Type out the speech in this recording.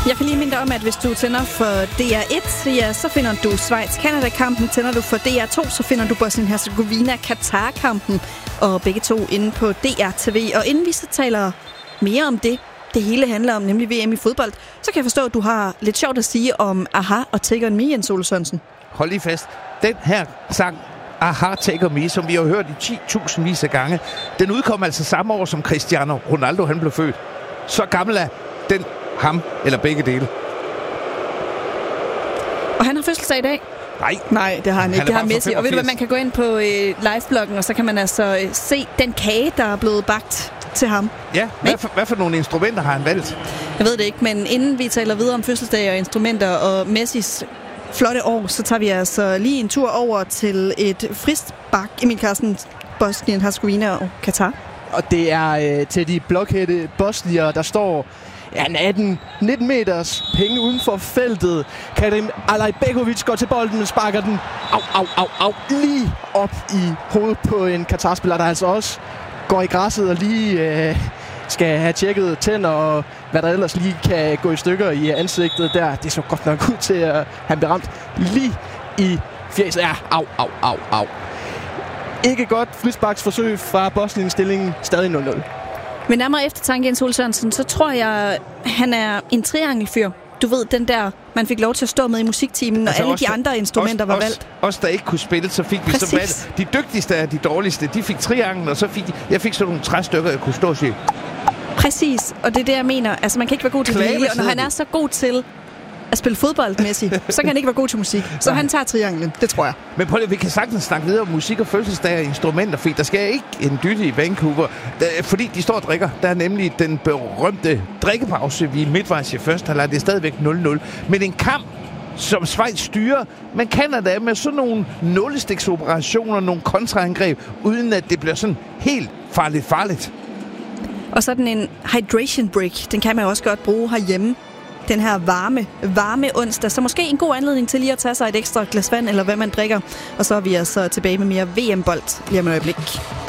Jeg kan lige minde dig om, at hvis du tænder for DR1, ja, så finder du Schweiz-Canada-kampen. Tænder du for DR2, så finder du Bosnien-Herzegovina-Katar-kampen. Og begge to inde på DR-TV. Og inden vi så taler mere om det hele handler om, nemlig VM i fodbold, så kan jeg forstå, at du har lidt sjovt at sige om Aha og Take On Me, Jens Ole Sørensen. Hold lige fast. Den her sang, Aha, Take On Me, som vi har hørt i 10.000 vis af gange, den udkom altså samme år, som Cristiano Ronaldo han blev født. Så gammel er den, ham eller begge dele. Og han har fødselsdag i dag? Nej, det har han ikke. Det har Messi. Og ved du hvad, man kan gå ind på livebloggen, og så kan man altså se den kage, der er blevet bagt til ham. Ja, hvad for nogle instrumenter har han valgt? Jeg ved det ikke, men inden vi taler videre om fødselsdag og instrumenter og Messis flotte år, så tager vi altså lige en tur over til et frisbak, Emil Carsten, Bosnien-Herzegovina og Katar. Og det er til de blokhætte bosnier, der står 18-19 meters penge uden for feltet. Karim Alajbegovic går til bolden og sparker den lige op i hovedet på en Katar-spiller, der altså også går i græsset og lige skal have tjekket tænder og hvad der ellers lige kan gå i stykker i ansigtet der. Det så godt nok ud til at han blev ramt lige i fjeset. Ja, au. Ikke godt frisparksforsøg fra Bosnien, stillingen stadig 0-0. Men nærmere eftertanke, Jens Ole Sørensen, så tror jeg, han er en triangelfyr. Du ved, den der, man fik lov til at stå med i musiktimen, når altså alle de andre instrumenter var valgt. Os, der ikke kunne spille, så fik vi så valgt. De dygtigste af de dårligste, de fik triangel, og så fik jeg fik sådan nogle træstykker, jeg kunne stå og sige. Præcis, og det er det, jeg mener. Altså, man kan ikke være god til det hele, og når han er så god til at spille fodboldmæssigt, så kan han ikke være god til musik. Så han tager trianglen, det tror jeg. Men prøv lige, vi kan sagtens snakke videre om musik og fødselsdag og instrumenter, fordi der skal ikke en dytte i Vancouver, fordi de står og drikker. Der er nemlig den berømte drikkepause, vi er midtvejs i første halvleg. Det er stadigvæk 0-0. Men en kamp, som Schweiz styrer, man Canada med sådan nogle nålestiksoperationer, nogle kontraangreb, uden at det bliver sådan helt farligt. Og sådan en hydration break, den kan man også godt bruge herhjemme. Den her varme onsdag. Så måske en god anledning til lige at tage sig et ekstra glas vand, eller hvad man drikker. Og så er vi altså tilbage med mere VM-bold lige om et øjeblik.